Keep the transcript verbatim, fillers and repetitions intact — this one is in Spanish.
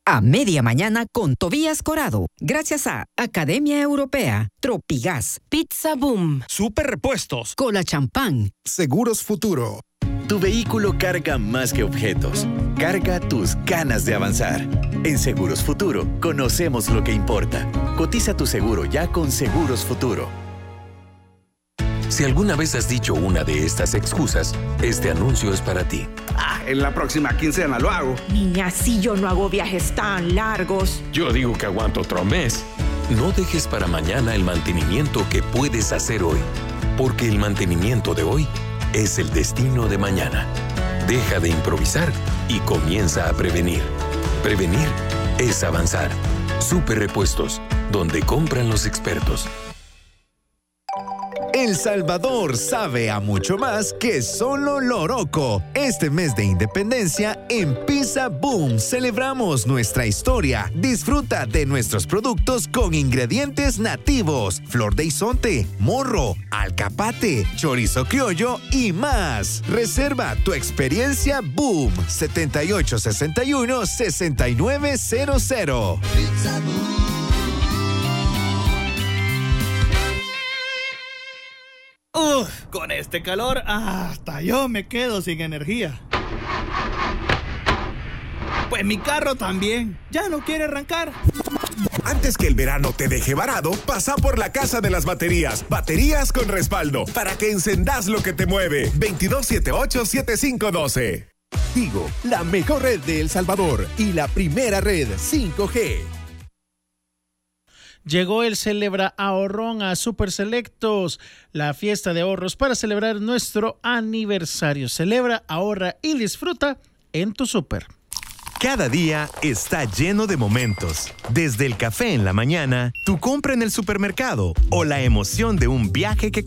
a media mañana con Tobías Corado. Gracias a Academia Europea, Tropigas, Pizza Boom, Super Repuestos, Cola Champán, Seguros Futuro. Tu vehículo carga más que objetos. Carga tus ganas de avanzar. En Seguros Futuro, conocemos lo que importa. Cotiza tu seguro ya con Seguros Futuro. Si alguna vez has dicho una de estas excusas, este anuncio es para ti. Ah, en la próxima quincena lo hago. Niña, si yo no hago viajes tan largos. Yo digo que aguanto otro mes. No dejes para mañana el mantenimiento que puedes hacer hoy, porque el mantenimiento de hoy es el destino de mañana. Deja de improvisar y comienza a prevenir. Prevenir es avanzar. Super Repuestos, donde compran los expertos. El Salvador sabe a mucho más que solo loroco. Este mes de independencia en Pizza Boom celebramos nuestra historia. Disfruta de nuestros productos con ingredientes nativos, flor de isonte, morro, alcapate, chorizo criollo y más. Reserva tu experiencia Boom setenta y ocho sesenta y uno sesenta y nueve cero cero. Pizza Boom. Uf, con este calor hasta yo me quedo sin energía. Pues mi carro también, ya no quiere arrancar. Antes que el verano te deje varado, pasa por la Casa de las Baterías. Baterías con respaldo, para que encendas lo que te mueve. veintidós setenta y ocho setenta y cinco doce. Tigo, la mejor red de El Salvador y la primera red cinco G. Llegó el Celebra Ahorrón a Super Selectos, la fiesta de ahorros para celebrar nuestro aniversario. Celebra, ahorra y disfruta en tu súper. Cada día está lleno de momentos. Desde el café en la mañana, tu compra en el supermercado o la emoción de un viaje que